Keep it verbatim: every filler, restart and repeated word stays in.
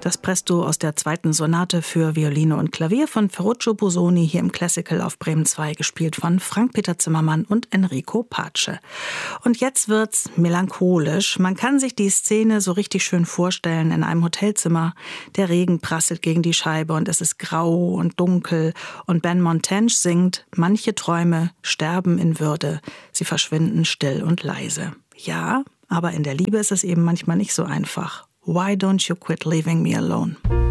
Das Presto aus der zweiten Sonate für Violine und Klavier von Ferruccio Busoni hier im Classical auf Bremen zwei, gespielt von Frank-Peter Zimmermann und Enrico Pace. Und jetzt wird's melancholisch. Man kann sich die Szene so richtig schön vorstellen in einem Hotelzimmer. Der Regen prasselt gegen die Scheibe und es ist grau und dunkel. Und Ben Montage singt: Manche Träume sterben in Würde. Sie verschwinden still und leise. Ja, aber in der Liebe ist es eben manchmal nicht so einfach. Why don't you quit leaving me alone?